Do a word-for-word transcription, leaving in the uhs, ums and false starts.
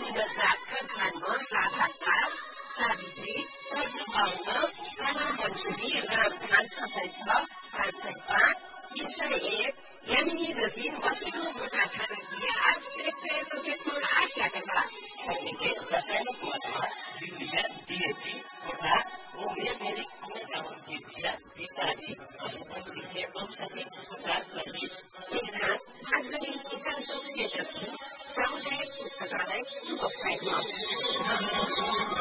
जातका भानमा राधा काल सावित्री सर्वभौम साना मन्सुरी र भान छ सय छ पाँच सय पाँच तीन सय एक यामिनी रजिन वसिलो मोटा थानकीय आठ श्रेष्ठ एप्रोफेटमोर आस्याकता Así रासायनिक मदमा युरिया डिएपी पोटास ओमेरिक अमोनिया विषादी पशुधन शिक्षे औषधि उपचार गर्ने स्थान आजगढी किसान चौक क्षेत्र सामुदायिक पुस्तकालय वेबसाइटमा